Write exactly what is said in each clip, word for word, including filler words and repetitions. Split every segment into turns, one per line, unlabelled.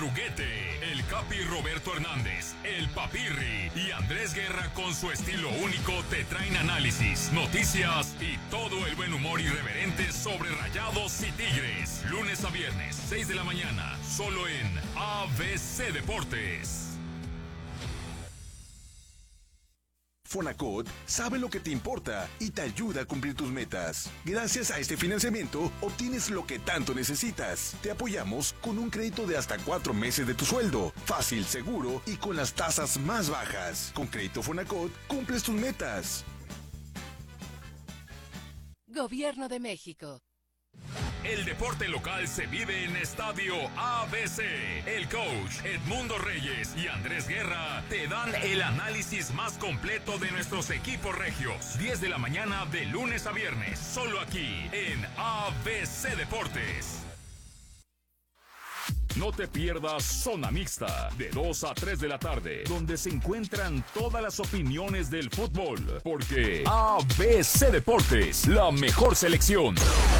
Ruguete, el Capi Roberto Hernández, el Papirri y Andrés Guerra con su estilo único te traen análisis, noticias y todo el buen humor irreverente sobre Rayados y Tigres. Lunes a viernes, seis de la mañana, solo en A B C Deportes.
Fonacot sabe lo que te importa y te ayuda a cumplir tus metas. Gracias a este financiamiento, obtienes lo que tanto necesitas. Te apoyamos con un crédito de hasta cuatro meses de tu sueldo. Fácil, seguro y con las tasas más bajas. Con Crédito Fonacot, cumples tus metas.
Gobierno de México.
El deporte local se vive en Estadio A B C. El coach Edmundo Reyes y Andrés Guerra te dan el análisis más completo de nuestros equipos regios. diez de la mañana de lunes a viernes, solo aquí en A B C Deportes. No te pierdas Zona Mixta, de dos a tres de la tarde, donde se encuentran todas las opiniones del fútbol, porque A B C Deportes, la mejor selección.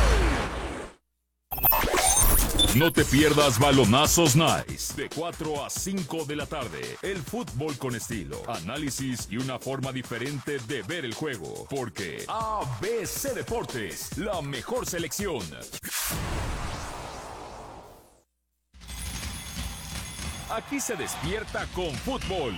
No te pierdas Balonazos Nice, de cuatro a cinco de la tarde. El fútbol con estilo, análisis y una forma diferente de ver el juego, porque A B C Deportes, la mejor selección. Aquí se despierta con fútbol.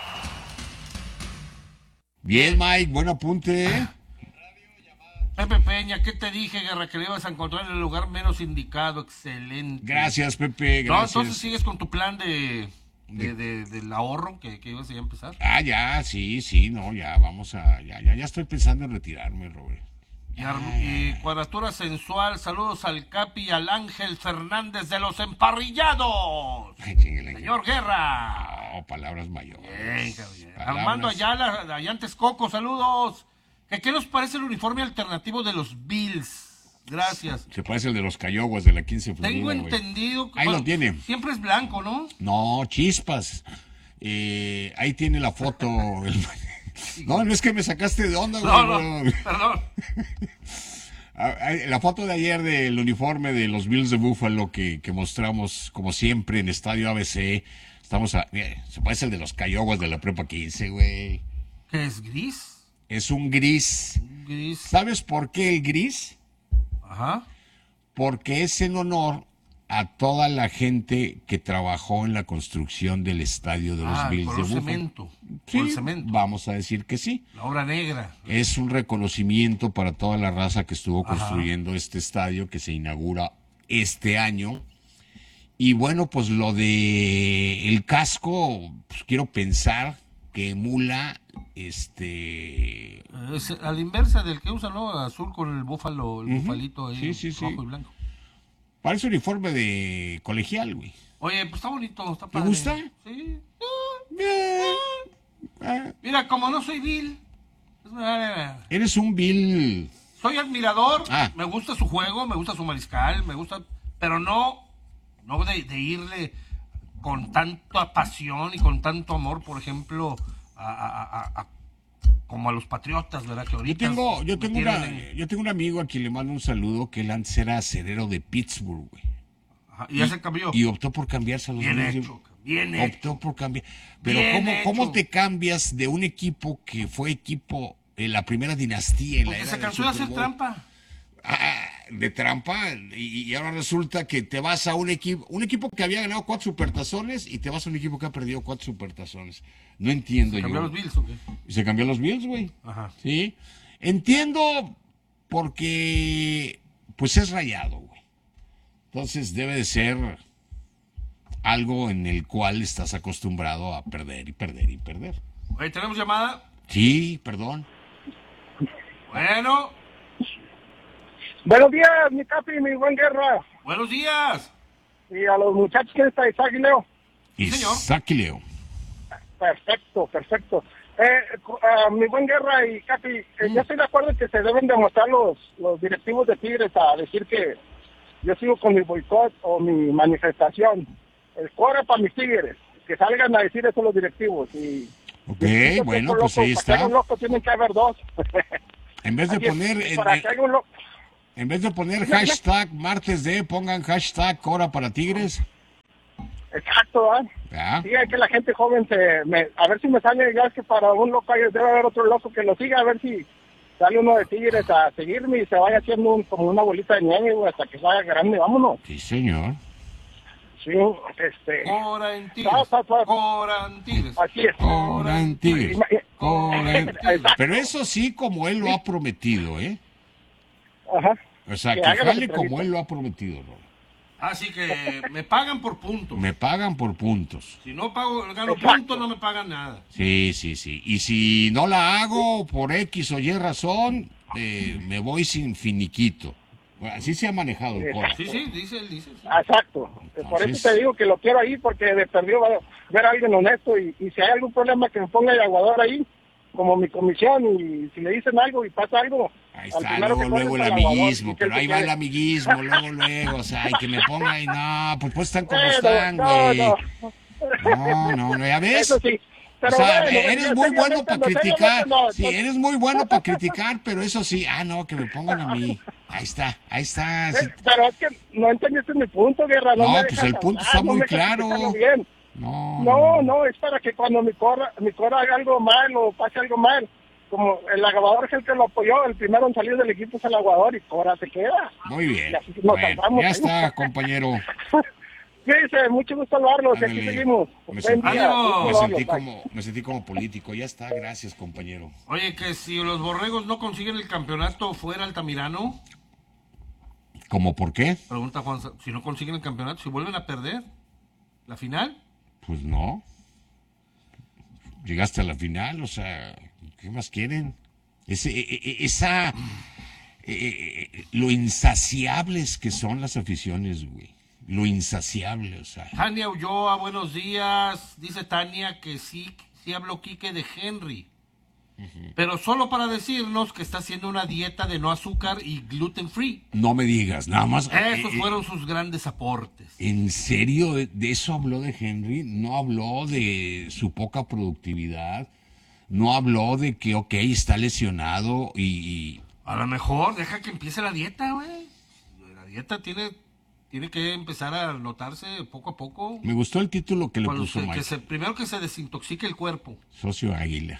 Bien, Mike, buen apunte, ¿eh?
Pepe Peña, ¿qué te dije, Guerra? Que le ibas a encontrar en el lugar menos indicado. Excelente.
Gracias, Pepe, gracias.
No, entonces sigues con tu plan de, de, de del ahorro que, que ibas a empezar.
Ah, ya, sí, sí, no, ya, vamos a, ya, ya, ya estoy pensando en retirarme, Robert.
Y, y Cuadratura Sensual, saludos al Capi y al Ángel Fernández de los Emparrillados.
Ay, chinguele,
Señor Guerra.
No, palabras mayores.
Bien, bien.
Palabras...
Armando Ayala, de Allantes Coco, saludos. ¿Qué, ¿Qué nos parece el uniforme alternativo de los Bills? Gracias.
Se parece el de los Cayoguas de la quince Florida.
Tengo
güey.
entendido que
ahí
bueno,
lo tiene.
Siempre es blanco, ¿no?
No, chispas. Eh, ahí tiene la foto. el... No, no es que me sacaste de onda, güey.
No, no, perdón.
La foto de ayer del uniforme de los Bills de Buffalo que, que mostramos, como siempre, en Estadio A B C. Estamos a... Mira, se parece el de los Cayoguas de la Prepa quince, güey.
¿Qué es gris?
Es un gris.
Un gris.
¿Sabes por qué el gris?
Ajá.
Porque es en honor a toda la gente que trabajó en la construcción del estadio de los
ah,
Bills de Buffalo.
Cemento.
Sí,
por el cemento.
Vamos a decir que sí.
La obra negra.
Es un reconocimiento para toda la raza que estuvo
Ajá.
construyendo este estadio que se inaugura este año. Y bueno, pues lo de el casco, pues quiero pensar que emula este
es a la inversa del que usa, ¿no? Azul con el búfalo, el
uh-huh.
bufalito ahí,
sí, sí,
rojo
sí.
y blanco.
Parece uniforme de colegial, güey.
Oye, pues está bonito, está
¿Te
padre.
gusta?
Sí.
Bien. Ah.
Mira, como no soy Bill,
Eres un Bill.
soy admirador,
Ah.
me gusta su juego, me gusta su mariscal, me gusta, pero no, no de, de irle con tanta pasión y con tanto amor, por ejemplo, a, a, a, a como a los Patriotas, ¿verdad? Que
Yo
ahorita
tengo, yo tengo una,
en...
yo tengo un amigo a quien le mando un saludo que él antes era acerero de Pittsburgh, güey.
Ajá, y ya se cambió.
Y optó por cambiarse a los
Bien
Bills de-
hecho, bien hecho.
Optó por cambiar. Pero
Bien
¿cómo,
hecho.
¿cómo te cambias de un equipo que fue equipo en la primera dinastía? En la
Porque
era
se
del
cansó de
Super
hacer
Bowl?
trampa.
Ah, de trampa, y, y ahora resulta que te vas a un equipo, un equipo que había ganado cuatro supertazones y te vas a un equipo que ha perdido cuatro supertazones. No entiendo
¿Se
yo.
cambió los Bills o qué?
Y se cambió a los Bills, güey.
Ajá.
Sí. Entiendo porque pues es Rayado, güey. Entonces debe de ser algo en el cual estás acostumbrado a perder y perder y perder.
Oye, ¿tenemos llamada?
Sí, perdón.
Bueno,
Buenos días, mi Capi, mi buen Guerra.
buenos días.
Y a los muchachos que está Isaac y Leo.
Sí, señor.
Isaac y Leo.
Perfecto, perfecto. Eh, uh, mi buen Guerra y Capi, eh,
Mm.
yo estoy de acuerdo en que se deben demostrar los, los directivos de Tigres a decir que yo sigo con mi boicot o mi manifestación. El cuore para mis Tigres, que salgan a decir eso los directivos. Y,
Ok,
y
bueno,
un
pues
loco,
ahí
para que haya
está.
un loco tienen que haber dos.
En vez de
Así es,
poner, en,
para que haya un loco.
en vez de poner
Ya, ya.
hashtag martes de, pongan hashtag Cora para Tigres.
Exacto, ¿ah?
¿Ya?
Sí, hay que la gente joven se... Me, a ver si me sale, ya es que para un loco hay- debe haber otro loco que lo siga, a ver si sale uno de Tigres a seguirme y se vaya haciendo un, como una bolita de nieve, güey, hasta que se vaya grande, vámonos.
Sí, señor.
Sí, este...
Cora en Tigres.
Ah, ah, ah.
Cora en Tigres.
Así es.
Cora en Tigres. Cora en-
Exacto.
Pero eso sí, como él lo ha prometido, ¿eh?
Ajá.
O sea,
Que
que
haga las
jale como
entrevistas.
él lo ha prometido, Robert.
Así que me pagan por puntos.
Me pagan por puntos.
Si no pago, gano
Exacto.
puntos, no me pagan nada.
Sí, sí, sí. Y si no la hago por X o Y razón, eh, me voy sin finiquito. Bueno, así se ha manejado el Cora.
Sí, sí, dice él, dice. Sí.
Exacto. Por
Entonces-
eso te digo que lo quiero ahí, porque de perdió va a ver a alguien honesto y, y si hay algún problema que me ponga el aguador ahí, como mi comisión, y si le dicen algo y pasa algo,
Ahí
al
está,
primero
luego,
que
luego el
corre es al aguador,
amiguismo,
y que
pero
él
ahí
se
va el
quede.
amiguismo, luego, luego, o sea, y que me ponga ahí, no, pues pues están como
Bueno,
están,
no,
güey.
no.
No, no, no, ya ves.
Eso sí.
O
Pero
sea,
bueno,
eres
yo
muy bueno
seriamente
para
no,
criticar.
seriamente no,
Sí,
no.
eres muy bueno para criticar, pero eso sí, ah, no, que me pongan a mí. Ahí está, ahí está. sí.
Eh, Pero es que no entendiste mi punto, Guerra. No,
No,
me
pues
dejas
el punto
hablar,
está
no
muy
me dejas
claro.
explicarlo bien.
No,
No, no, es para que cuando mi cora, mi cora haga algo mal o pase algo mal, como el aguador es el que lo apoyó, el primero en salir del equipo es el aguador y Cora se queda.
Muy bien.
Y así nos
Bueno,
salvamos
ya
ahí.
está, compañero.
Fíjese, mucho gusto saludarlos, y aquí
Ándale.
seguimos.
Me
Buen
sentí,
día,
Ánimo.
gusto
me
saludarlos,
sentí
bye.
como, me sentí como político. Ya está, gracias, compañero.
Oye, que si los borregos no consiguen el campeonato fuera Altamirano,
¿Cómo por qué?
pregunta Juan, Sa- si no consiguen el campeonato, si vuelven a perder la final.
Pues no. Llegaste a la final, o sea, ¿qué más quieren? Ese, e- e- esa, eh, eh, lo insaciables que son las aficiones, güey. Lo insaciable, o sea.
Tania Ulloa, buenos días. Dice Tania que sí, sí habló Quique de Henry. Pero solo para decirnos que está haciendo una dieta de no azúcar y gluten free.
No me digas, nada más.
Esos
eh, eh,
fueron sus grandes aportes.
¿En serio de de eso habló de Henry? No habló de su poca productividad. No habló de que, ok, está lesionado y... y-
A lo mejor deja que empiece la dieta, güey. La dieta tiene, tiene que empezar a notarse poco a poco.
Me gustó el título que le
Cuando
puso
se-
Mike.
que se- primero que se desintoxique el cuerpo.
Socio Águila.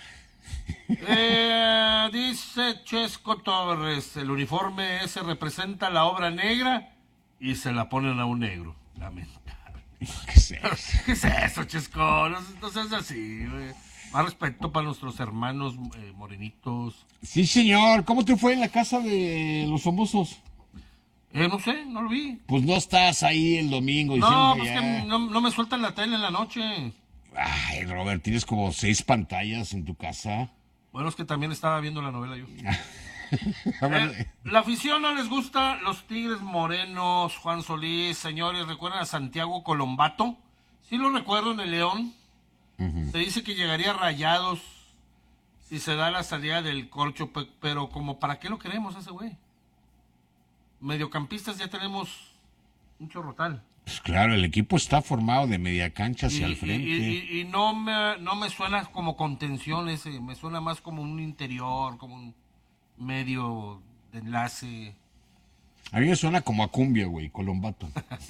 Eh, dice Chesco Torres, el uniforme ese representa la obra negra y se la ponen a un negro. Lamentable.
¿Qué es eso?
¿Qué es eso, Chesco? No, no seas así, güey. Más respeto para nuestros hermanos eh, morenitos.
Sí, señor. ¿Cómo te fue en la casa de los famosos?
Eh, no sé, no lo vi.
Pues no estás ahí el domingo diciendo
No, pues
ya.
que no, no me sueltan la tele en la noche.
Ay, Robert, tienes como seis pantallas en tu casa.
Bueno, es que también estaba viendo la novela yo.
A ver,
Eh, la afición no les gusta los Tigres Morenos, Juan Solís, señores, ¿recuerdan a Santiago Colombato? Sí lo recuerdo en el León. Se dice que llegaría a Rayados si se da la salida del Corcho, pe- pero como para qué lo queremos a ese güey. Mediocampistas ya tenemos un chorrotal.
pues claro, el equipo está formado de media cancha hacia
Y,
el frente.
y- y- y no me no me suena como contención ese, me suena más como un interior, como un medio de enlace.
A mí me suena como a cumbia, güey, Colombato.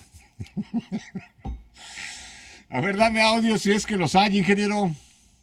A ver, dame audio si es que los hay, ingeniero.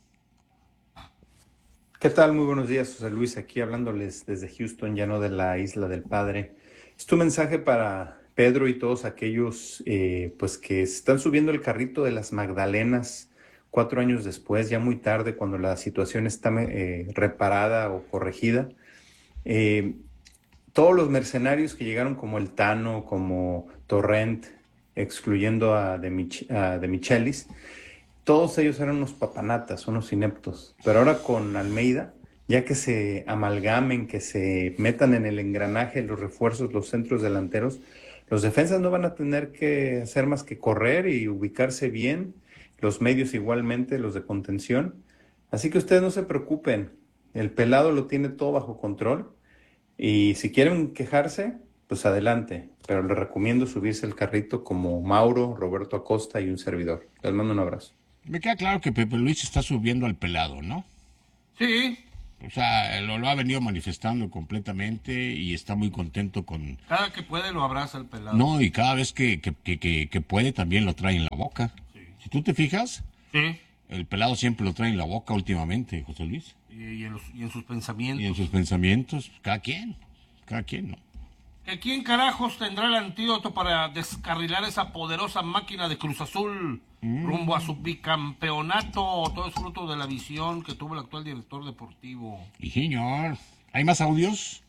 ¿Qué tal? Muy buenos días, José Luis, aquí hablándoles desde Houston, ya no de la Isla del Padre. Es tu mensaje para Pedro y todos aquellos eh, pues que están subiendo el carrito de las Magdalenas cuatro años después, ya muy tarde, cuando la situación está eh, reparada o corregida. Eh, todos los mercenarios que llegaron como el Tano, como Torrent, excluyendo a De, Mich- a De Michelis, todos ellos eran unos papanatas, unos ineptos. Pero ahora con Almeida, ya que se amalgamen, que se metan en el engranaje los refuerzos, los centros delanteros, los defensas no van a tener que hacer más que correr y ubicarse bien, los medios igualmente, los de contención. Así que ustedes no se preocupen, el pelado lo tiene todo bajo control y si quieren quejarse, pues adelante, pero les recomiendo subirse el carrito como Mauro, Roberto Acosta y un servidor. Les mando un abrazo.
Me queda claro que Pepe Luis está subiendo al pelado, ¿no?
Sí,
O sea, lo, lo ha venido manifestando completamente y está muy contento con...
cada que puede lo abraza el pelado.
No, y cada vez que, que, que, que- que puede también lo trae en la boca.
Sí.
Si tú te fijas,
Sí.
el pelado siempre lo trae en la boca últimamente, José Luis.
Y, y en los- y en sus pensamientos.
Y en sus pensamientos, cada quien, cada quien, ¿no?
¿Que ¿Quién carajos tendrá el antídoto para descarrilar esa poderosa máquina de Cruz Azul
Mm.
rumbo a su bicampeonato? Todo es fruto de la visión que tuvo el actual director deportivo.
Y señor, ¿hay más audios?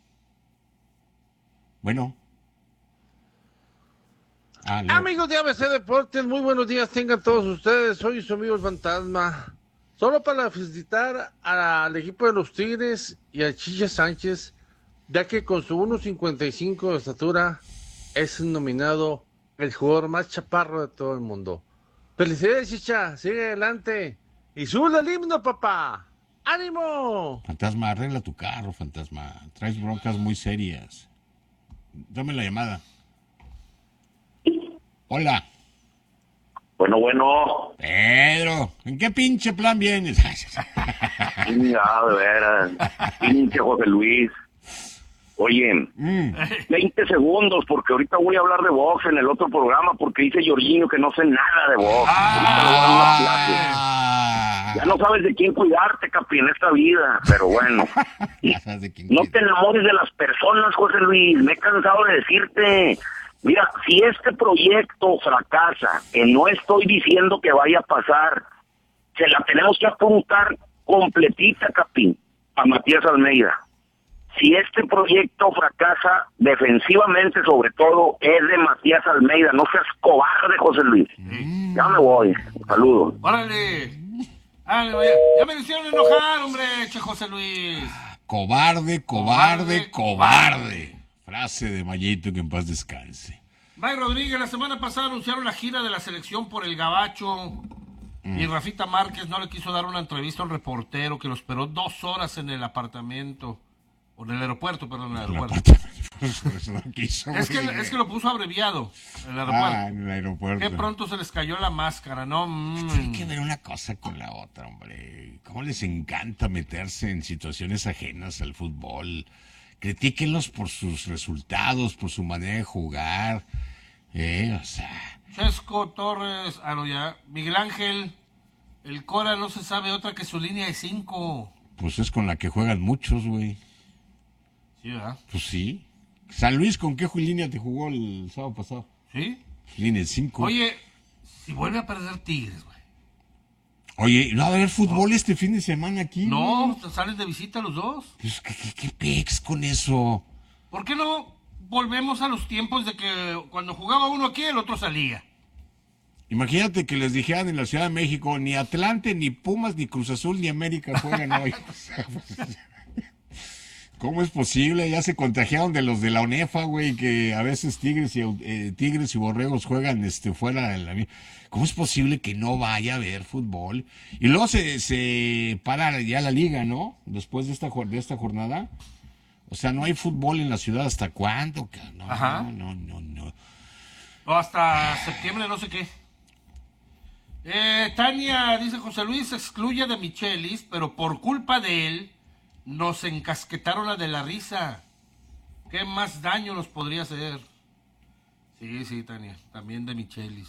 Bueno. Ah, no.
Amigos de A B C Deportes, muy buenos días tengan todos ustedes. Soy su amigo el Fantasma. Solo para felicitar al equipo de los Tigres y a Chicha Sánchez, ya que con su uno cincuenta y cinco de estatura es nominado el jugador más chaparro de todo el mundo. Felicidades, Chicha, sigue adelante y sube el himno, papá. ¡Ánimo!
Fantasma, arregla tu carro, fantasma. Traes broncas muy serias. Dame la llamada. Hola.
Bueno, bueno.
Pedro, ¿en qué pinche plan vienes?
Chingado, de veras. Pinche José Luis. Oye,
Mm.
veinte segundos, porque ahorita voy a hablar de box en el otro programa, porque dice Jorginho que no sé nada de box. Ahorita le voy a dar una clase.
Ah.
Ya no sabes de quién cuidarte, Capi, en esta vida, pero bueno.
Ya sabes de quién
No
quieres.
te enamores de las personas, José Luis. Me he cansado de decirte. Mira, si este proyecto fracasa, que no estoy diciendo que vaya a pasar, se la tenemos que apuntar completita, Capi, a Matías Almeida. Si este proyecto fracasa defensivamente, sobre todo, es de Matías Almeida. No seas cobarde, José Luis.
Mm.
Ya me voy. Saludos.
¡Órale! ¡Órale, vaya! Ya me hicieron enojar, hombre, che José Luis.
Cobarde,
Cobarde,
cobarde, cobarde. Frase de Mayito, que en paz descanse.
May Rodríguez, la semana pasada anunciaron la gira de la selección por el Gabacho. Y Rafita Márquez no le quiso dar una entrevista a un reportero que lo esperó dos horas en el apartamento. O en el aeropuerto, perdón, en el
La
aeropuerto.
pata- Eso no quiso,
Es que,
güey.
es que lo puso abreviado en el aeropuerto.
Ah, en el aeropuerto.
Qué pronto se les cayó la máscara, ¿no? Mm.
Tiene que ver una cosa con la otra, hombre. ¿Cómo les encanta meterse en situaciones ajenas al fútbol? Critíquenlos por sus resultados, por su manera de jugar. Eh, o sea,
Chesco Torres, ah, no, ya. Miguel Ángel, el Cora no se sabe otra que su línea de cinco.
pues es con la que juegan muchos, güey.
Sí, ¿verdad?
Pues sí. San Luis, ¿con qué línea te jugó el sábado pasado?
Sí.
Línea cinco.
Oye, si vuelve a perder Tigres, güey.
Oye, ¿no va a haber fútbol este fin de semana aquí?
No,
güey?
salen de visita los dos.
Pues, ¿qué, qué, qué pex con eso?
¿Por qué no volvemos a los tiempos de que cuando jugaba uno aquí, el otro salía?
Imagínate que les dijeran en la Ciudad de México, ni Atlante, ni Pumas, ni Cruz Azul, ni América juegan hoy. O sea, pues, ¿cómo es posible? Ya se contagiaron de los de la ONEFA, güey, que a veces Tigres y eh, Tigres y Borregos juegan este fuera de la... ¿Cómo es posible que no vaya a haber fútbol? Y luego se, se para ya la liga, ¿no? Después de esta, jor- de esta jornada. O sea, no hay fútbol en la ciudad. ¿Hasta cuándo? ca- No,
Ajá.
no, no, no, no.
O hasta septiembre, no sé qué. Eh, Tania, dice José Luis, excluye de Michelis, pero por culpa de él nos encasquetaron la de la risa. ¿Qué más daño nos podría hacer? Sí, sí, Tania, también de Michelis.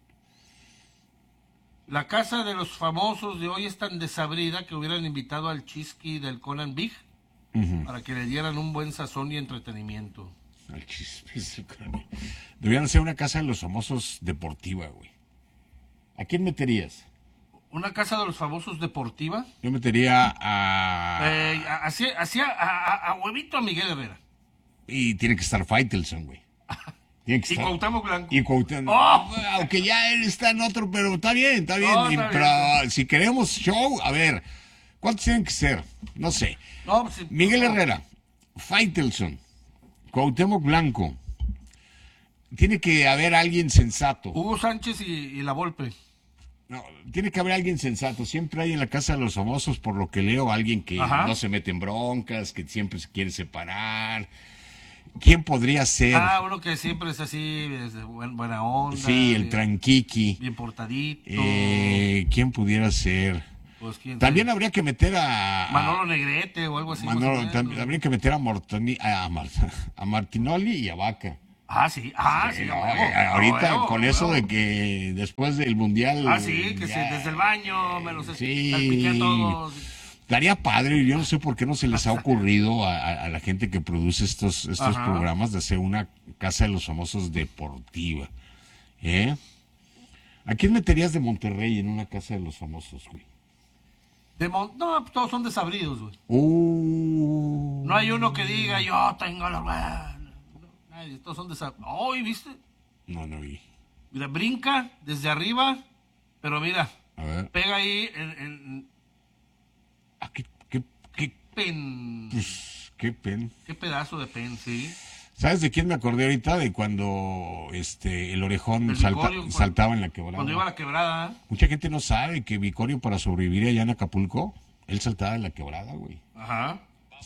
La casa de los famosos de hoy es tan desabrida que hubieran invitado al Chisqui del Conan Big
Ujú.
para que le dieran un buen sazón y entretenimiento.
Al chisme, sí, caray. Debían ser una casa de los famosos deportiva, güey. ¿A quién meterías?
¿Una casa de los famosos deportiva?
Yo metería a...
Eh, hacía hacía a, a- a huevito a Miguel Herrera.
Y tiene que estar Faitelson, güey. Tiene que
Y
estar...
Cuauhtémoc Blanco.
Y Cuauhtémoc.
¡Oh!
Aunque ya él está en otro, pero está bien, está bien.
No,
Y-
está
pero
bien.
si queremos show, a ver, ¿cuántos tienen que ser? No sé.
No, pues, sí.
Miguel Herrera, Faitelson, Cuauhtémoc Blanco. Tiene que haber alguien sensato.
Hugo Sánchez y, y La Volpe.
No, tiene que haber alguien sensato. Siempre hay en la casa de los famosos, por lo que leo, alguien que
Ajá.
no se mete en broncas, que siempre se quiere separar. ¿Quién podría ser?
Ah, uno que siempre es así, es de buen- buena onda.
sí, el
bien-
tranquiqui.
Bien portadito.
Eh, ¿Quién pudiera ser?
Pues, ¿quién
También
sabe?
habría que meter a...
Manolo Negrete o algo así. más
Manolo,
o menos.
tam- habría que meter a, Mortoni, a, Mar- a Martinoli y a Vaca.
Ah, sí, ah, sí.
Sí,
a
no,
huevo,
eh,
a
ahorita
huevo,
con
a
eso
huevo.
de que después del mundial.
Ah, sí, que
ya,
se, desde el baño me los
sí,
salpiqué a todos.
Daría padre, yo no sé por qué no se les ha ocurrido a, a- a la gente que produce estos, estos
Ajá.
programas de hacer una casa de los famosos deportiva. ¿Eh? ¿A quién meterías de Monterrey en una casa de los famosos, güey?
De mon- no, pues, todos son desabridos, güey.
Uh,
No hay uno que diga, yo tengo la... No, nadie, todos son desabridos. ¡Ay, viste!
no, no vi.
Mira, brinca desde arriba, pero mira,
A ver.
pega ahí en... en
Ah, qué, qué, qué,
pen.
pues, qué pen.
Qué pedazo de pen, sí.
¿Sabes de quién me acordé ahorita? De cuando este el orejón
El
salta-
Vicorio, cuando-
saltaba en la quebrada.
Cuando iba a la quebrada,
Mucha gente no sabe que Vicorio, para sobrevivir allá en Acapulco, él saltaba en la quebrada, güey.
ajá.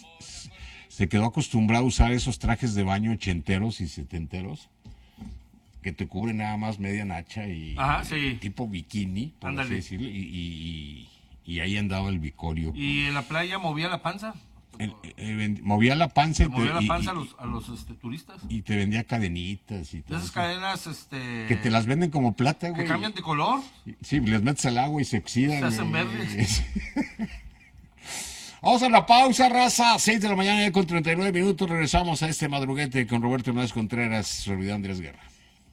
Se quedó acostumbrado a usar esos trajes de baño ochenteros y setenteros que te cubren nada más media nacha y
Ajá, sí.
tipo bikini, por así
Ándale.
decirlo, y, y- y- y ahí andaba el Vicorio.
Y en la playa movía la panza.
Él- él vend- movía la panza, y te,
Movía la
y-
panza a
y-
los, a los este, turistas.
y te vendía cadenitas y
De
todo
esas
eso.
cadenas, este...
Que te las venden como plata,
que
güey.
cambian de color.
Sí, les metes al agua y se oxidan.
Se hacen
güey.
verdes.
Vamos a la pausa, raza. seis de la mañana ya con treinta y nueve minutos. Regresamos a este madruguete con Roberto Hernández Contreras, servidor Andrés Guerra.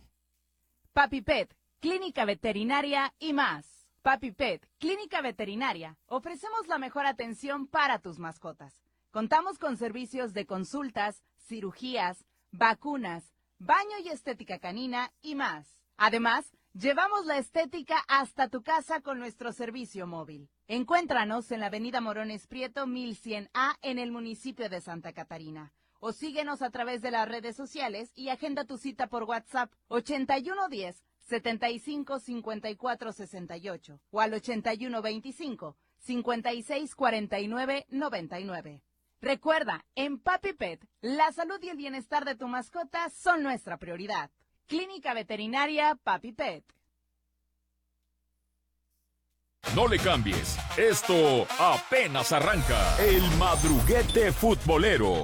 Papi Pet, clínica veterinaria y más. Papi Pet, clínica veterinaria. Ofrecemos la mejor atención para tus mascotas. Contamos con servicios de consultas, cirugías, vacunas, baño y estética canina y más. Además, llevamos la estética hasta tu casa con nuestro servicio móvil. Encuéntranos en la avenida Morones Prieto mil cien A en el municipio de Santa Catarina. O síguenos a través de las redes sociales y agenda tu cita por WhatsApp ochenta y uno diez, setenta y cinco, cincuenta y cuatro sesenta y ocho o al ochenta y uno veinticinco, cincuenta y seis cuarenta y nueve noventa y nueve. Recuerda, en Papi Pet, la salud y el bienestar de tu mascota son nuestra prioridad. Clínica Veterinaria Papi Pet.
No le cambies. Esto apenas arranca. El madruguete futbolero.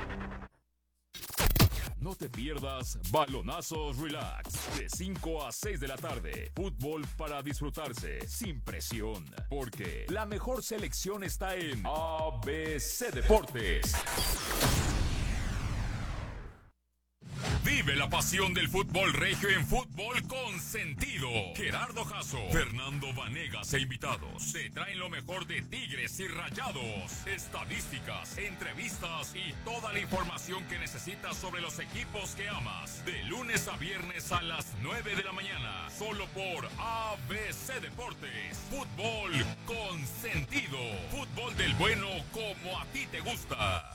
No te pierdas Balonazos Relax de cinco a seis de la tarde. Fútbol para disfrutarse sin presión, porque la mejor selección está en A B C Deportes. Vive la pasión del fútbol regio en Fútbol con Sentido. Gerardo Jasso, Fernando Vanegas e invitados te traen lo mejor de Tigres y Rayados, estadísticas, entrevistas y toda la información que necesitas sobre los equipos que amas. De lunes a viernes a las nueve de la mañana, solo por A B C Deportes. Fútbol con Sentido. Fútbol del bueno como a ti te gusta.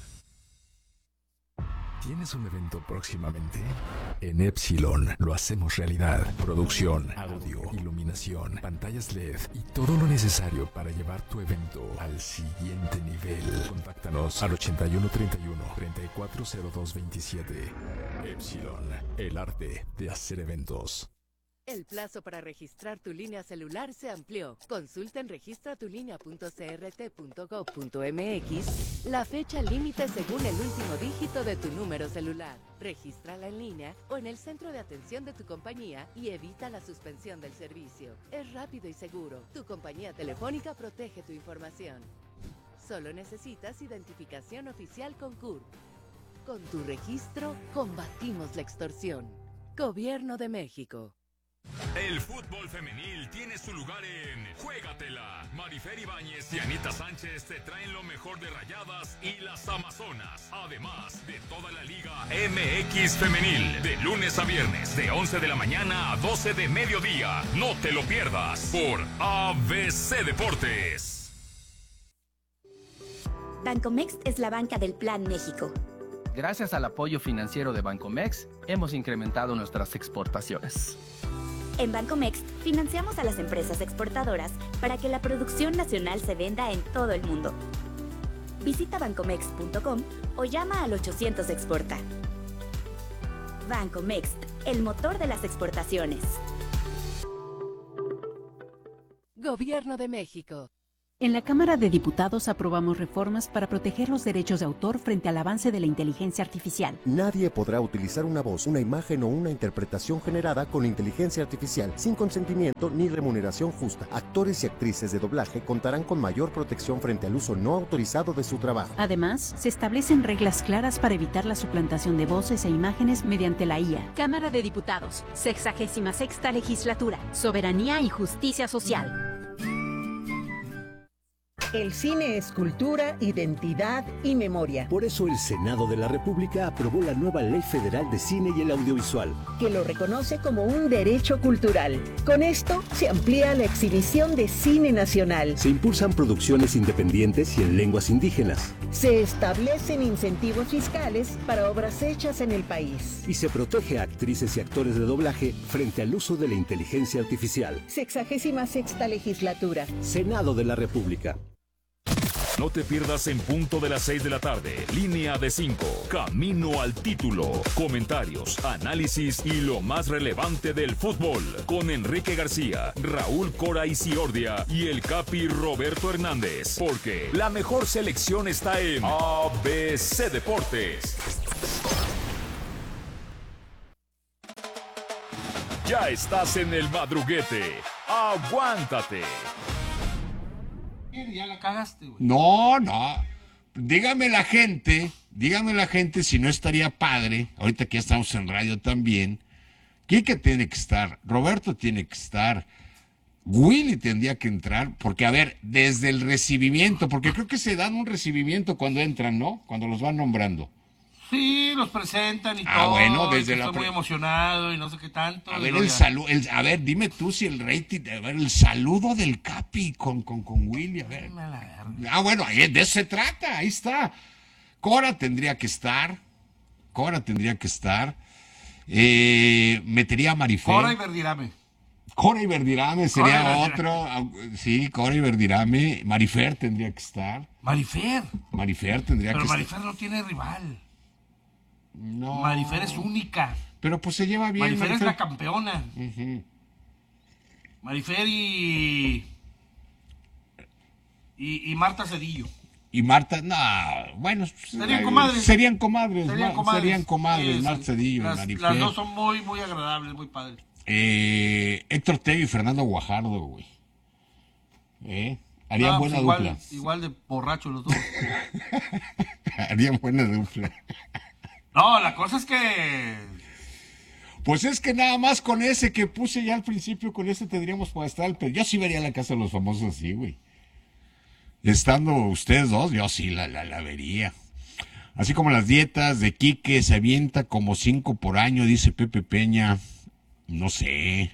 ¿Tienes un evento próximamente? En Epsilon lo hacemos realidad. Producción, audio, iluminación, pantallas L E D y todo lo necesario para llevar tu evento al siguiente nivel. Contáctanos al ochenta y uno treinta y uno, treinta y cuatro cero dos veintisiete. Epsilon, el arte de hacer eventos.
El plazo para registrar tu línea celular se amplió. Consulta en registratulínea punto c r t punto gov punto m x la fecha límite según el último dígito de tu número celular. Regístrala en línea o en el centro de atención de tu compañía y evita la suspensión del servicio. Es rápido y seguro. Tu compañía telefónica protege tu información. Solo necesitas identificación oficial con C U R P. Con tu registro, combatimos la extorsión. Gobierno de México.
El fútbol femenil tiene su lugar en Juégatela. Marifer Ibáñez y Anita Sánchez te traen lo mejor de Rayadas y las Amazonas. Además de toda la Liga M X Femenil. De lunes a viernes, de once de la mañana a doce de mediodía. No te lo pierdas por A B C Deportes.
Bancomext es la banca del Plan México.
Gracias al apoyo financiero de Bancomext, hemos incrementado nuestras exportaciones.
En Bancomext financiamos a las empresas exportadoras para que la producción nacional se venda en todo el mundo. Visita bancomext punto com o llama al ochocientos exporta. Bancomext, el motor de las exportaciones.
Gobierno de México.
En la Cámara de Diputados aprobamos reformas para proteger los derechos de autor frente al avance de la inteligencia artificial.
Nadie podrá utilizar una voz, una imagen o una interpretación generada con inteligencia artificial sin consentimiento ni remuneración justa. Actores y actrices de doblaje contarán con mayor protección frente al uso no autorizado de su trabajo.
Además, se establecen reglas claras para evitar la suplantación de voces e imágenes mediante la I A.
Cámara de Diputados, sexagésima sexta legislatura, soberanía y justicia social.
El cine es cultura, identidad y memoria.
Por eso el Senado de la República aprobó la nueva Ley Federal de Cine y el Audiovisual,
que lo reconoce como un derecho cultural. Con esto se amplía la exhibición de cine nacional.
Se impulsan producciones independientes y en lenguas indígenas.
Se establecen incentivos fiscales para obras hechas en el país.
Y se protege a actrices y actores de doblaje frente al uso de la inteligencia artificial.
Sexagésima sexta legislatura.
Senado de la República.
No te pierdas en punto de las seis de la tarde. Línea de cinco. Camino al título. Comentarios, análisis y lo más relevante del fútbol. Con Enrique García, Raúl Cora Isiordia y el Capi Roberto Hernández. Porque la mejor selección está en A B C Deportes. Ya estás en el madruguete. Aguántate.
Ya la cagaste, güey.
No, no. Dígame la gente, dígame la gente si no estaría padre, ahorita que ya estamos en radio también, Quique tiene que estar, Roberto tiene que estar, Willy tendría que entrar, porque a ver, desde el recibimiento, porque creo que se dan un recibimiento cuando entran, ¿no? Cuando los van nombrando.
Sí, los presentan y
ah,
todo.
Bueno, desde la
estoy
pre...
muy emocionado y no sé qué tanto.
A ver, el saludo, a ver, dime tú si el rating, a ver, el saludo del Capi con, con, con Willy, a ver. Ah, bueno, ahí de eso se trata, ahí está. Cora tendría que estar, Cora tendría que estar, eh, metería a Marifer.
Cora y Verdirame.
Cora y Verdirame sería otro, sí, Cora y Verdirame, Marifer tendría que estar.
Marifer.
Marifer tendría
Pero
que
Marifer
estar.
no tiene rival.
No.
Marifer es única.
Pero pues se lleva bien.
Marifer,
Marifer
es la campeona.
Uh-huh.
Marifer y... y... y Marta Cedillo.
Y Marta, no, bueno.
Serían comadres.
Serían comadres.
Serían
Ma,
comadres.
Serían comadres,
Sí,
Marta Cedillo
las,
y Marifer.
las dos son muy, muy agradables, muy padres.
Eh, Héctor Teo y Fernando Guajardo, güey. ¿Eh? Harían
no,
buena
pues igual,
dupla.
Igual de borrachos los dos.
Harían buena dupla.
No, la cosa es que...
Pues es que nada más con ese que puse ya al principio, con ese tendríamos para estar al... Yo sí vería la Casa de los Famosos así, güey. Estando ustedes dos, yo sí la, la, la vería. Así como las dietas de Quique, se avienta como cinco por año, dice Pepe Peña. No sé.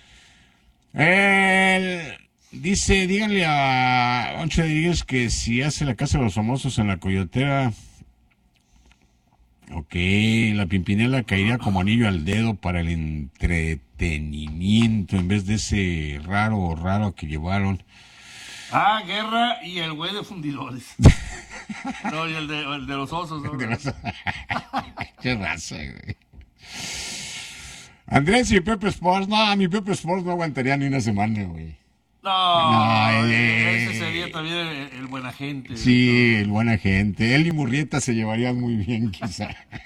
El... Dice, díganle a Oncho Rodríguez que si hace la Casa de los Famosos en la Coyotera... Ok, la Pimpinela caería como anillo al dedo para el entretenimiento en vez de ese raro, raro que llevaron.
Ah, Guerra y el güey de fundidores. No, y el de, el de los osos. ¿No? De los...
Qué raza, güey. Andrés y Pepe Sports, no, mi Pepe Sports no aguantaría ni una semana, güey.
No,
no
eh, ese sería también el, el buena gente.
Sí, el buena gente. Él y Murrieta se llevarían muy bien, quizá.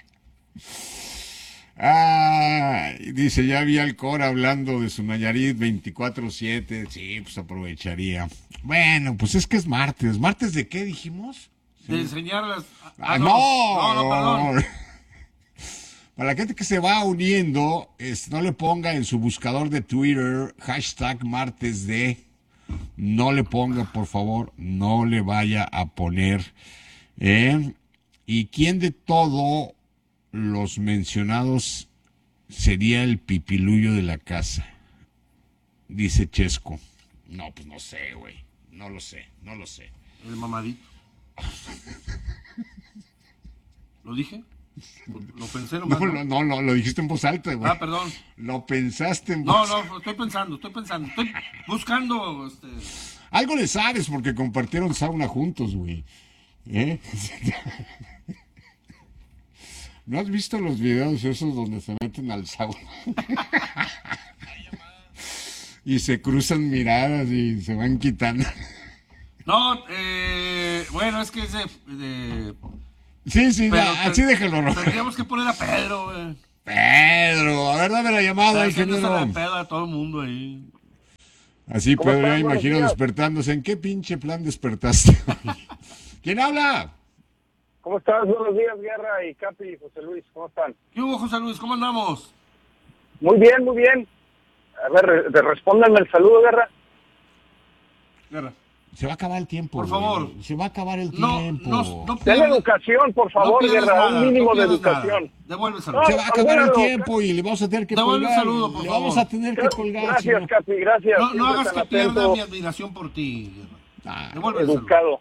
Ah, dice, ya vi al Cora hablando de su Nayarit veinticuatro siete. Sí, pues aprovecharía. Bueno, pues es que es martes. ¿Martes de qué dijimos?
De enseñarlas.
Ah,
ah,
no,
no, no, no, perdón.
Para la gente que se va uniendo, es, no le ponga en su buscador de Twitter hashtag martes de, no le ponga, por favor, no le vaya a poner. ¿eh? ¿Y quién de todos los mencionados sería el pipiluyo de la casa? Dice Chesco. No, pues no sé, güey. No lo sé, no lo sé.
El mamadito. ¿Lo dije? Lo pensé nomás,
no, no, no, no, lo dijiste en voz alta, güey.
Ah, perdón.
Lo pensaste en voz
alta. No, no, estoy pensando, estoy pensando. Estoy buscando, este...
Algo le sabes porque compartieron sauna juntos, güey. ¿Eh? ¿No has visto los videos esos donde se meten al sauna? Y se cruzan miradas y se van quitando.
No, eh, bueno, es que es de... de
sí, sí,
pero
ya, así déjalo, ¿no?
Tendríamos que poner a Pedro, güey.
Pedro, a ver, dame la llamada, ingeniero.
la pedo a todo el mundo ahí.
Así Pedro, ya me imagino despertándose. ¿En qué pinche plan despertaste? ¿Quién habla?
¿Cómo estás? Buenos días, Guerra y Capi y José Luis. ¿Cómo están?
¿Qué hubo, José Luis? ¿Cómo andamos?
Muy bien, muy bien. A ver, re- respóndanme el saludo, Guerra.
Guerra.
Se va a acabar el tiempo.
Por
güey.
favor.
Se va a acabar el
No,
tiempo.
no, no
Ten educación, por favor,
no pierdas
Guerra.
nada,
Un mínimo
no
de
pierdas
educación.
nada. Devuelve el saludo.
Se va a acabar el
olvídalo,
tiempo y le vamos a tener que
Devuelve
colgar.
el saludo, por
le
favor.
vamos a tener que colgar.
Gracias,
si no-
Capi, gracias.
No, no
Siempre
hagas
tan
que pierda
atento,
mi admiración por ti, Guerra.
Ah,
Devuelve el saludo.
educado.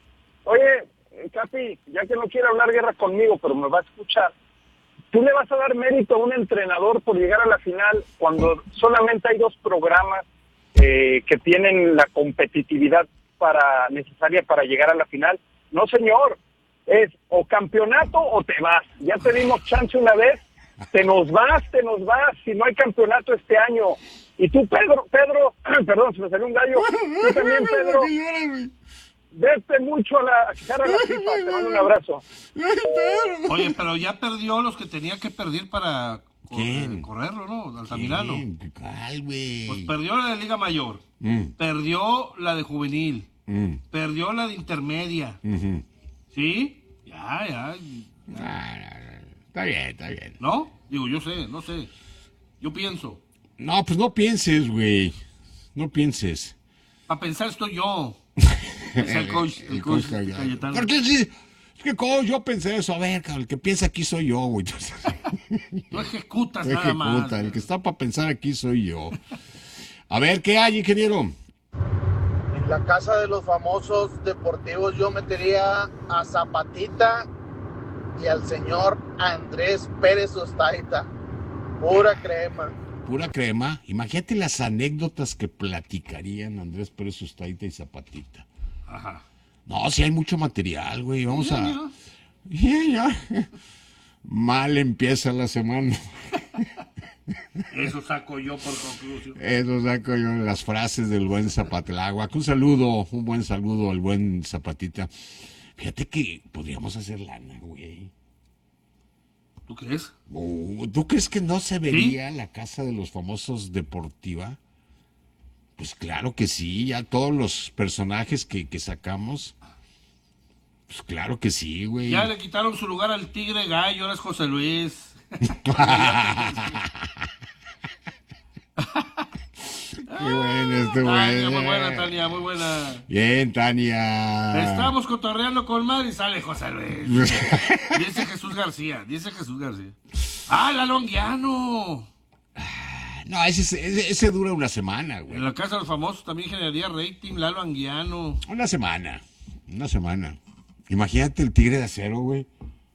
Oye, Capi, ya que no quiere hablar Guerra conmigo, pero me va a escuchar. ¿Tú le vas a dar mérito a un entrenador por llegar a la final cuando solamente hay dos programas eh, que tienen la competitividad para necesaria para llegar a la final? No, señor. Es o campeonato o te vas. Ya te dimos chance una vez. Te nos vas, te nos vas. Si no hay campeonato este año. Y tú, Pedro, Pedro, perdón, se me salió un gallo. Tú también, Pedro. Vete mucho a la a quitar a la FIFA. Te mando un abrazo.
Oye, pero ya perdió los que tenía que perder para cor-
¿Quién?
correrlo, ¿no? Altamirano.
¿Quién? ¿Cuál, güey?
Pues perdió la de Liga Mayor,
Mm,
perdió la de Juvenil,
mm,
perdió la de Intermedia,
ujú.
¿sí? Ya, ya,
Ah, Está bien, está bien.
¿no? Digo, yo sé, no sé. Yo pienso.
No, pues no pienses, güey. No pienses.
A pensar estoy yo. Es el coach, el
El
coach
coach Cayetano.
Cayetano.
Porque sí, es que coach, yo pensé eso. A ver, cabrón, el que piensa aquí soy yo, güey. Entonces,
No ejecutas
no
nada más.
ejecuta, el que está para pensar aquí soy yo. A ver, ¿qué hay, ingeniero?
En la casa de los famosos deportivos yo metería a Zapatita y al señor Andrés Pérez Ostaita. Pura crema.
Pura crema. Imagínate las anécdotas que platicarían Andrés Pérez Ustaita y Zapatita.
Ajá.
No, sí hay mucho material, güey. Vamos
Ya,
a... Ya, ya. Mal empieza la semana.
Eso saco yo por conclusión.
Eso saco yo las frases del buen Zapatláhuac. Un saludo, un buen saludo al buen Zapatita. Fíjate que podríamos hacer lana, güey.
¿Tú crees?
Oh, ¿tú crees que no se vería la casa de los famosos deportiva? Pues claro que sí, ya todos los personajes que, que sacamos. Pues claro que sí, güey.
Ya le quitaron su lugar al Tigre Gallo, ahora es José Luis.
Qué bueno, este
Tania,
bueno.
muy buena, Tania, muy buena.
Bien, Tania.
Estamos cotorreando con Mar y sale José Luis. Dice Jesús García, dice Jesús García. ¡Ah, Lalo Anguiano!
No, ese, ese, ese dura una semana, güey.
En la Casa de los Famosos también generaría rating, Lalo Anguiano.
Una semana, una semana. Imagínate el Tigre de Acero, güey.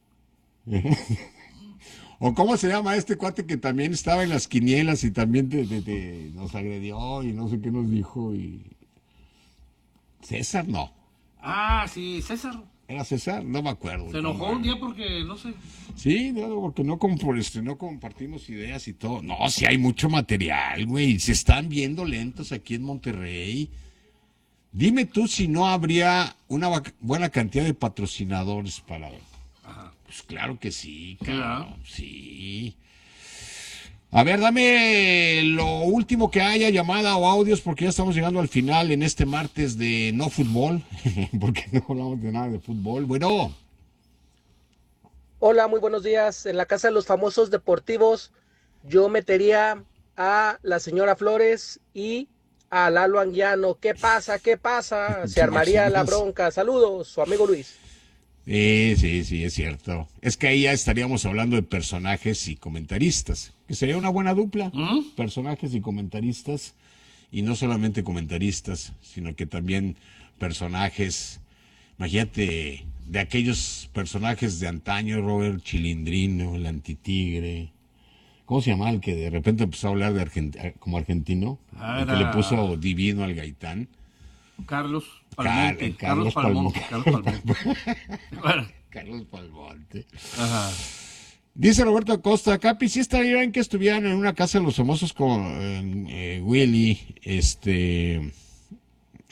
O cómo se llama este cuate que también estaba en las quinielas y también te, te, te nos agredió y no sé qué nos dijo y... César, no.
Ah, sí, César.
¿Era César? No me acuerdo.
Se enojó un día porque, no sé.
Sí, no, porque no, compor- este, no compartimos ideas y todo. No, sí hay mucho material, güey. Se están viendo lentos aquí en Monterrey. Dime tú si no habría una vac- buena cantidad de patrocinadores para...
Ajá.
Pues claro que sí,
Claro.
cabrón, sí. A ver, dame lo último que haya, llamada o audios, porque ya estamos llegando al final en este martes de no fútbol, porque no hablamos de nada de fútbol. Bueno,
Hola, muy buenos días. En la casa de los famosos deportivos yo metería a la señora Flores y a Lalo Anguiano. ¿Qué pasa? ¿Qué pasa? Se armaría la bronca. Saludos, su amigo Luis.
sí, sí, sí, es cierto. Es que ahí ya estaríamos hablando de personajes y comentaristas, que sería una buena dupla,
¿Mm?
personajes y comentaristas, y no solamente comentaristas, sino que también personajes, imagínate, de aquellos personajes de antaño, Robert Chilindrino, el Antitigre, ¿cómo se llama el que de repente empezó a hablar de Argent- como argentino?
Ah,
el que
era-
le puso divino al Gaitán.
Carlos
Car-
Palmonte.
Carlos
Carlos Palmonte.
Palmo-
Carlos Palmonte. Bueno.
Carlos Palmonte.
Ajá.
Dice Roberto Acosta, Capi, sí estaría bien que estuvieran en una casa de los famosos con eh, eh, Willy, este,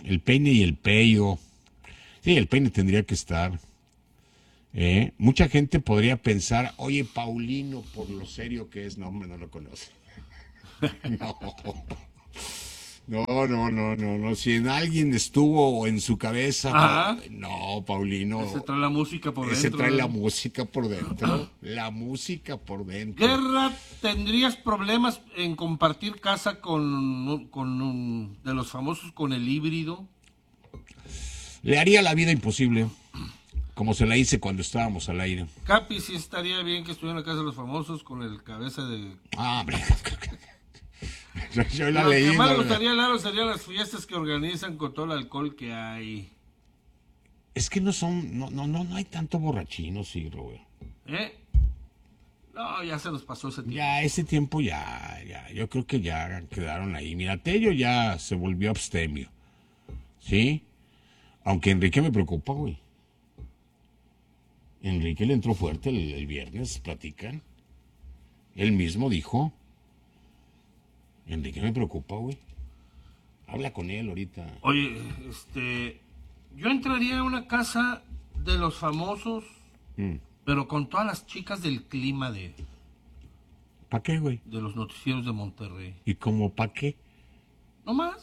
El peine y el pello. Sí, el peine tendría que estar. ¿Eh? Mucha gente podría pensar, oye, Paulino, por lo serio que es, no, hombre, no lo conoce. No. No, no, no, no, no. Si en alguien estuvo en su cabeza,
Ajá.
no, Paulino.
Ese trae la música por
Ese
dentro.
trae
¿no?
la música por dentro. La música por dentro.
Guerra, ¿tendrías problemas en compartir casa con, con un, de los famosos con el híbrido?
Le haría la vida imposible, como se la hice cuando estábamos al aire.
Capi, sí estaría bien que estuviera en la casa de los famosos con el cabeza de...
Ah, hombre. Yo, yo la
Lo
leí.
que más
no,
me gustaría, Lalo, serían las fiestas que organizan con todo el alcohol que hay.
Es que no son, no, no, no, no hay tanto borrachino, sí, Robert.
¿Eh? No, ya se nos pasó ese tiempo.
Ya, ese tiempo ya, ya, yo creo que ya quedaron ahí. Mira, Tello ya se volvió abstemio, ¿sí? Aunque Enrique me preocupa, güey. Enrique le entró fuerte el, el viernes, platican. Él mismo dijo. Enrique me preocupa, güey. Habla con él ahorita.
Oye, este... yo entraría a una casa de los famosos,
Mm.
pero con todas las chicas del clima de...
¿Para qué, güey?
De los noticieros de Monterrey.
¿Y cómo para qué?
¿No más?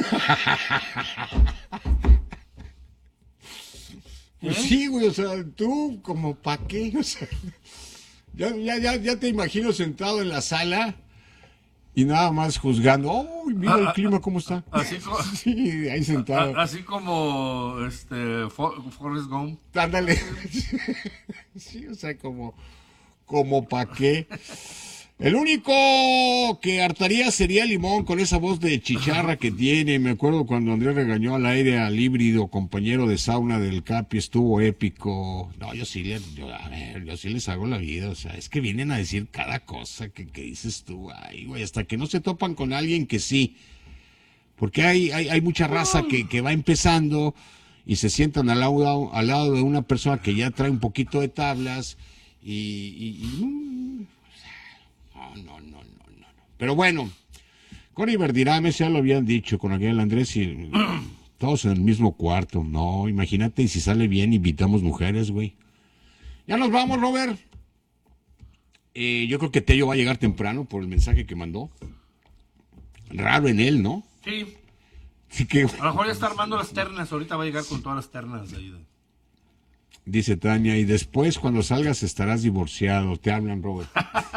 Pues
¿Eh?
sí, güey, o sea, tú como para qué, o sea, ya, ya, ya, ya te imagino sentado en la sala y nada más juzgando. ¡Oh, mira el clima cómo está!
Así como,
sí, ahí sentado.
a- así como este For- Forrest Gump.
Ándale. Sí, o sea, como, como para qué. El único que hartaría sería Limón con esa voz de chicharra que tiene. Me acuerdo cuando Andrés regañó al aire al híbrido compañero de sauna del Capi, estuvo épico. No, yo sí, le, yo, a ver, yo sí les hago la vida. O sea, es que vienen a decir cada cosa que, que dices tú. Ay, güey, hasta que no se topan con alguien que sí. Porque hay, hay, hay mucha raza que, que va empezando y se sientan al lado, al lado de una persona que ya trae un poquito de tablas y... y, y mm, no, no, no, no, no. Pero bueno, con Iberdirames ya lo habían dicho con aquel Andrés y todos en el mismo cuarto. No, imagínate, y si sale bien invitamos mujeres, güey. Ya nos vamos, Robert. Eh, yo creo que Tello va a llegar temprano por el mensaje que mandó. Raro en él, ¿no?
Sí.
Así que,
A lo mejor ya está armando las ternas. Ahorita va a llegar con todas las ternas de ahí. de-
dice Tania, y después cuando salgas estarás divorciado. Te hablan, Robert.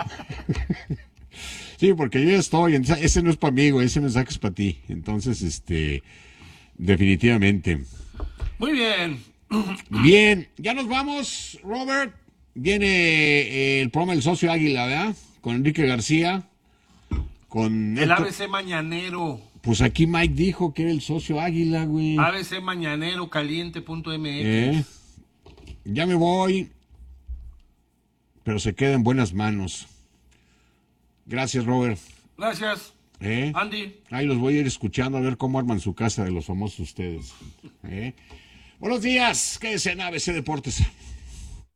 Sí, porque yo ya estoy. Ese no es para mí, güey. Ese mensaje es para ti. Entonces, este, definitivamente.
Muy bien.
Bien, ya nos vamos, Robert. Viene eh, el programa del Socio Águila, ¿verdad? Con Enrique García. Con
El
Héctor-
A B C Mañanero.
Pues aquí Mike dijo que era el Socio Águila, güey.
A B C Mañanero Caliente punto M X.
Eh, ya me voy, pero se queda en buenas manos. Gracias, Robert.
Gracias.
¿Eh?
Andy.
Ahí los voy a ir escuchando a ver cómo arman su casa de los famosos ustedes. ¿Eh? Buenos días, quédense en A B C Deportes.